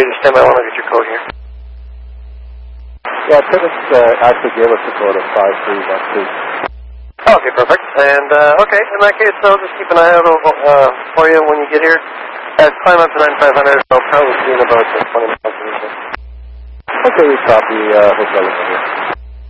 to stand by. I want to get your code here. Yeah, Tibbetts actually gave us a code of 5312. Okay, perfect. And, okay, in that case, I'll just keep an eye out for you when you get here. Climb up to 9500, I'll probably see in about 20 minutes. Okay, we copy, hotel here.